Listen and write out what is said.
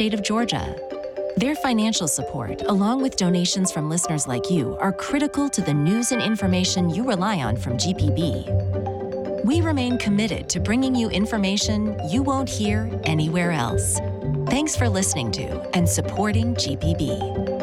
state of Georgia. Their financial support, along with donations from listeners like you, are critical to the news and information you rely on from GPB. We remain committed to bringing you information you won't hear anywhere else. Thanks for listening to and supporting GPB.